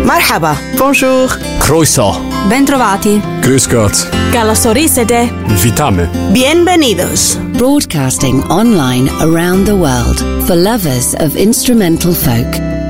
Marhaba. Bonjour. Croeso. Bentrovati. Grüß Gott. Καλωσορίσατε. Witamy. Bienvenidos. Broadcasting online around the world for lovers of instrumental folk.